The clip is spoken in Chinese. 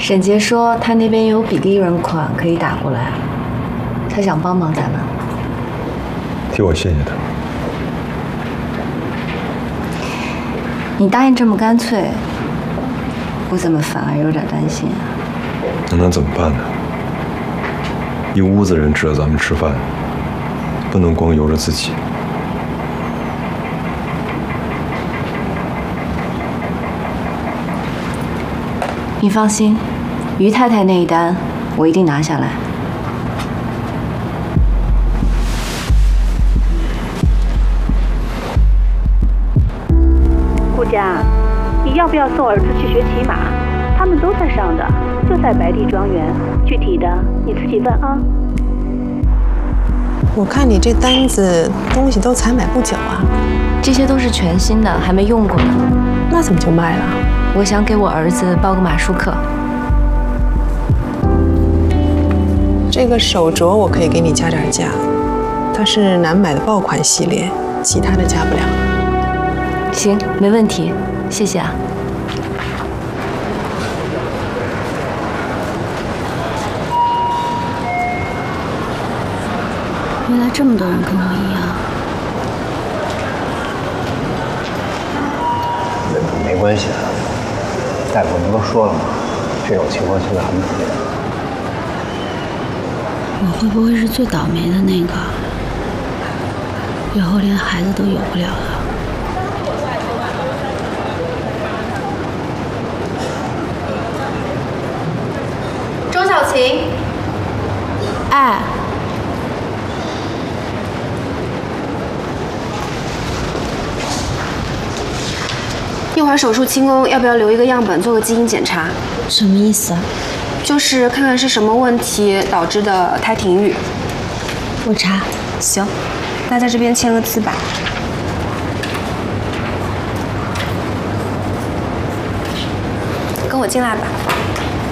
沈杰说他那边有比例人款可以打过来，他想帮忙咱们。 替我谢谢他。 你答应这么干脆，我怎么反而有点担心啊？ 那能怎么办呢？一屋子人指着咱们吃饭，不能光由着自己。 你放心，于太太那一单我一定拿下来。 顾家，你要不要送儿子去学骑马？他们都在上的，就在白地庄园。具体的你自己问啊。 我看你这单子东西都才买不久啊， 这些都是全新的，还没用过呢。 那怎么就卖了？ 我想给我儿子报个马术课。 这个手镯我可以给你加点价，它是难买的爆款系列，其他的加不了。 行，没问题，谢谢啊。 原来这么多人跟我一样。 没关系的，大夫不都说了吗？这种情况现在很普遍。 我会不会是最倒霉的那个？以后连孩子都有不了了。 周小晴， 哎， 一会儿手术清宫，要不要留一个样本做个基因检查？ 什么意思啊？ 就是看看是什么问题导致的胎停育。 我查。 行，那在这边签个字吧。跟我进来吧。